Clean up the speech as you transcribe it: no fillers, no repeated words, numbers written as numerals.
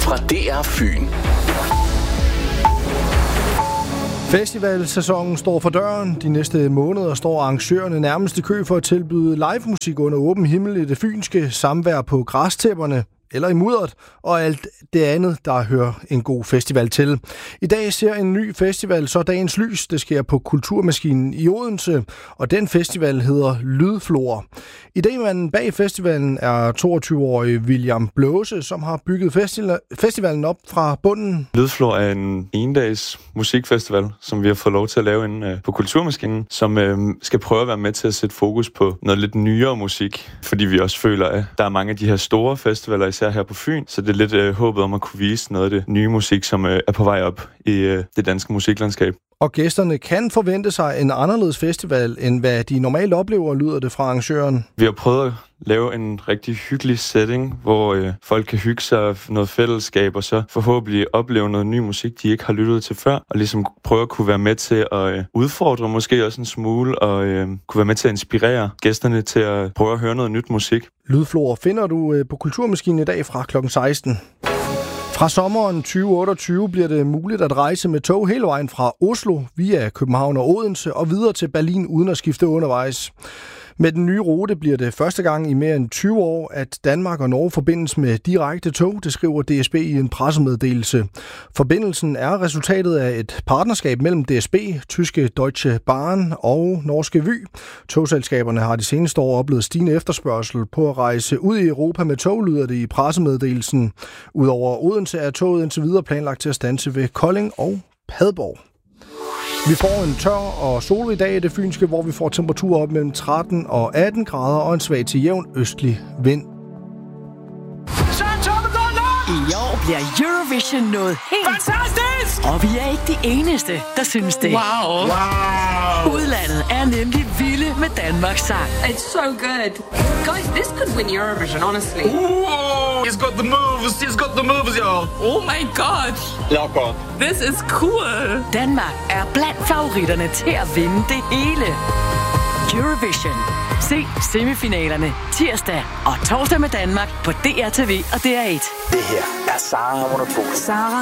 fra DR Fyn. Festivalsæsonen står for døren. De næste måneder står arrangørerne nærmest i kø for at tilbyde livemusik under åben himmel i det fynske, samvær på græstæpperne eller i mudderet, og alt det andet, der hører en god festival til. I dag ser en ny festival så dagens lys. Det sker på Kulturmaskinen i Odense, og den festival hedder Lydflor. Idémanden bag festivalen er 22-årige William Blåse, som har bygget festivalen op fra bunden. Lydflor er en endags musikfestival, som vi har fået lov til at lave inde på Kulturmaskinen, som skal prøve at være med til at sætte fokus på noget lidt nyere musik, fordi vi også føler, at der er mange af de her store festivaler, især her på Fyn, så det er lidt håbet om at kunne vise noget af det nye musik, som er på vej op i det danske musiklandskab. Og gæsterne kan forvente sig en anderledes festival, end hvad de normalt oplever, lyder det fra arrangøren. Vi har prøvet at lave en rigtig hyggelig setting, hvor folk kan hygge sig noget fællesskab, og så forhåbentlig opleve noget ny musik, de ikke har lyttet til før, og ligesom prøve at kunne være med til at udfordre måske også en smule, og kunne være med til at inspirere gæsterne til at prøve at høre noget nyt musik. Lydflor finder du på Kulturmaskinen i dag fra kl. 16. Fra sommeren 2028 bliver det muligt at rejse med tog hele vejen fra Oslo via København og Odense og videre til Berlin uden at skifte undervejs. Med den nye rute bliver det første gang i mere end 20 år, at Danmark og Norge forbindes med direkte tog, det skriver DSB i en pressemeddelelse. Forbindelsen er resultatet af et partnerskab mellem DSB, tyske Deutsche Bahn og norske Vy. Togselskaberne har de seneste år oplevet stigende efterspørgsel på at rejse ud i Europa med tog, lyder det i pressemeddelelsen. Udover Odense er toget indtil videre planlagt til at standse ved Kolding og Padborg. Vi får en tør og solrig dag i det fynske, hvor vi får temperaturer op mellem 13 og 18 grader og en svag til jævn østlig vind. I år bliver Eurovision noget helt fantastisk! Og vi er ikke de eneste, der synes det. Wow! Udlandet er nemlig vilde med Danmarks sang. It's so good. Guys, this could win Eurovision, honestly. Ooh, he's got the moves, y'all. Oh my god. Lækker. This is cool. Danmark er blandt favoritterne til at vinde det hele. Eurovision. Se semifinalerne tirsdag og torsdag med Danmark på DRTV og DR1. Det her er Sara Monopol. Sara